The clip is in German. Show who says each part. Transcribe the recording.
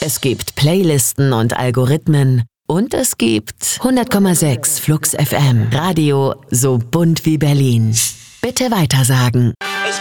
Speaker 1: Es gibt Playlisten und Algorithmen. Und es gibt 100,6 Flux FM. Radio so bunt wie Berlin. Bitte weitersagen.
Speaker 2: Ich